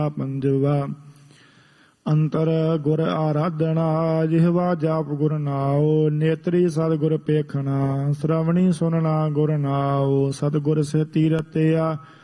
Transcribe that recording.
ਪੰਜਵਾ ਅੰਤਰ ਗੁਰ ਆਰਾਧਨਾ ਜਿਹਵਾ ਜਾਪ ਗੁਰ ਨਾਉ ਨੇਤਰੀ ਸਤਿਗੁਰ ਪੇਖਣਾ ਸ਼ਰਵਣੀ ਸੁਨਣਾ ਗੁਰ ਨਾਉ ਸਤਿਗੁਰ ਸੇਤੀ ਰਤਿਆ